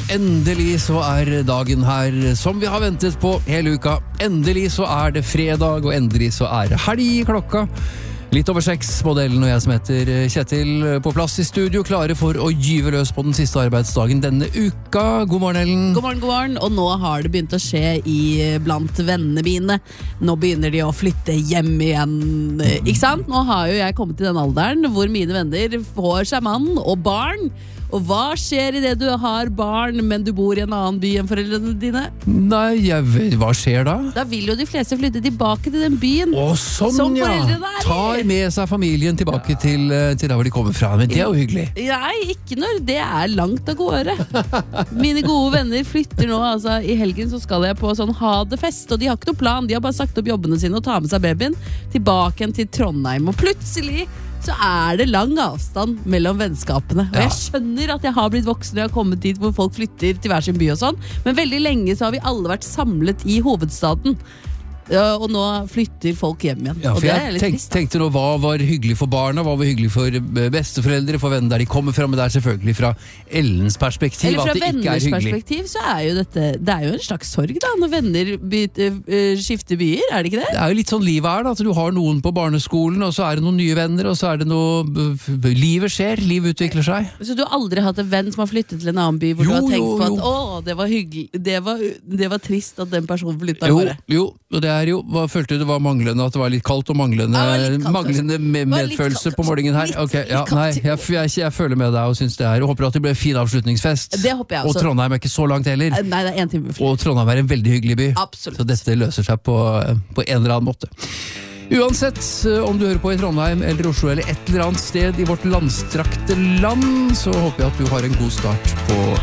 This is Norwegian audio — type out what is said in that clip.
endelig så dagen her som vi har ventet på hele uka. Endelig så det fredag, og endelig så det helg klokka. Litt over 6, modellen og jeg som heter Kjetil på plass i studio, klare for å gyve løs på den siste arbeidsdagen denne uka. God morgen, Ellen. God morgen, og nå har det begynt å skje blant vennene mine. Nå begynner de å flytte hjem igjen, ikke sant? Nå har jo jeg kommet til den alderen hvor mine venner får seg mann og barn. Og hva skjer i det du har barn, men du bor i en annen by enn foreldrene dine? Nei, hva skjer da? Da vil jo de fleste flytte tilbake til den byen. Sånn, som foreldrene tar med seg familien tilbake til der hvor de kommer fra. Men det jo hyggelig. Nei, ikke når det langt av gårde. Mine gode venner flytter nå, altså i helgen så skal jeg på sånn ha-det-fest, og de har ikke noe plan, de har bare sagt opp jobbene sine og tar med seg babyen tilbake til Trondheim, og plutselig så det lang avstand mellom vennskapene. Og jeg skjønner at jeg har blitt voksen og jeg har kommet dit hvor folk flytter til hver sin by og sånn, men veldig lenge så har vi alle vært samlet i hovedstaden. Og nå flytter folk hjem igjen. Ja, for jeg tenkte nå, hva var hyggelig for barna, hva var hyggelig for besteforeldre, for venner der de kommer fra, men det selvfølgelig fra Ellens perspektiv. Eller fra venners hyggelig. Perspektiv så jo dette, det jo en slags sorg da, når venner skifter byer, det ikke det? Det jo litt sånn livet da, at du har noen på barneskolen, og så det noen nye venner, og så det noe, livet skjer, livet utvikler seg. Så du har aldri hatt en venn som har flyttet til en annen by, hvor du har tenkt på at, det var hyggelig, det var trist at den personen flyttet av gårde? Jo, og det hva følte du det var manglende, at det var litt kaldt og manglende medfølelse på morgenen her? Okay, nei, jeg føler med deg og synes det og håper at det ble en fin avslutningsfest. Det håper jeg også. Og Trondheim ikke så langt heller. Nei, det 1 time. Og Trondheim en veldig hyggelig by. Absolutt. Så dette løser seg på en eller annen måte. Uansett, om du hører på i Trondheim eller Oslo eller et eller annet sted i vårt landstrakte land, så håper jeg at du har en god start på